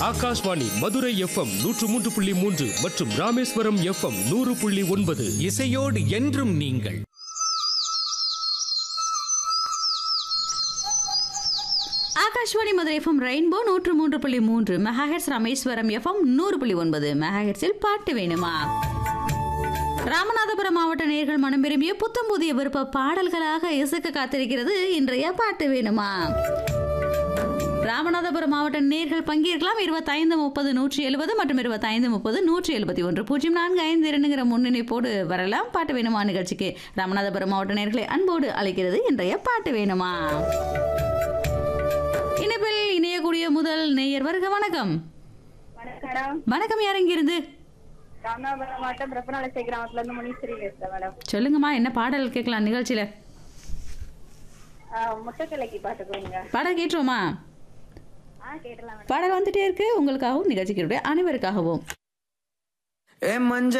Akashvani Madurai FM 103.3 மற்றும் Rameswaram FM 100.9. இசையோடு என்றும் நீங்கள். Akashvani Madurai FM rainbow 103.3 megahertz, Rameswaram FM 100.9 மெகாஹெர்ட்ஸில் பாட்டு வேணுமா? ராமநாதபுரம் மாவட்ட நேயர்கள் மனம் விரும்பிய புத்தம் புதிய விருப்ப பாடல்களாக இசைக்க காத்திருக்கிறது இன்றைய பாட்டு வேணுமா. ராமநாதபுரம் மாவட்ட நேயர்கள் பங்கேற்கலாம். 2530-170 மற்றும் 2530-171 0452 முன்னிணைப்போடு வரலாம். பாட்டு வேணுமா நிகழ்ச்சிக்கு ராமநாதபுரம் மாவட்ட நேயர்களை அன்போடு அழைக்கிறது இன்றைய பாட்டு வேணுமா. இணைப்பில் இணையக்கூடிய முதல் நேயர் வருக. வணக்கம். வணக்கம். யார் இங்கிருந்து? ராமநாதபுரம் மாவட்டம் பிரபனாலசை கிராமத்துல இருந்து முனீஸ்வரி பேசுறேன் மேடம். சொல்லுங்கம்மா, என்ன பாடல் கேட்கலாம் நிகழ்ச்சியில? முட்டக்கிழக்கி பாட்டு போங்க. பாடல் கேட்டுருவோமா? கேட்டலாம். பாடல் வந்துட்டே இருக்கு உங்களுக்காகவும் நிகழ்ச்சிக்கு அனைவருக்காகவும்.